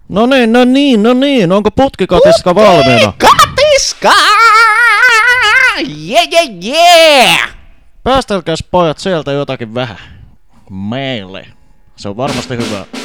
No niin, onko putkikatiska valmiina? Putkikatiska! Yeah! Päästelkäs pojat sieltä jotakin vähän meille. Se on varmasti hyvä.